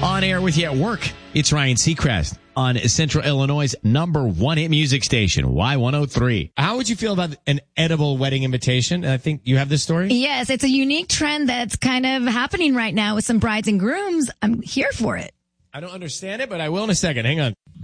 On air with you at work, it's Ryan Seacrest on Central Illinois' #1 hit music station, Y103. How would you feel about an edible wedding invitation? I think you have this story? Yes, it's a unique trend that's kind of happening right now with some brides and grooms. I'm here for it. I don't understand it, but I will in a second. Hang on.